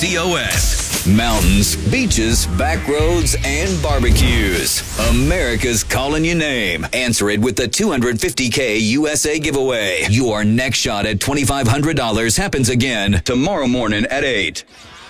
DOS. Mountains, beaches, back roads, and barbecues. America's calling your name. Answer it with the $250K USA giveaway. Your next shot at $2,500 happens again tomorrow morning at 8.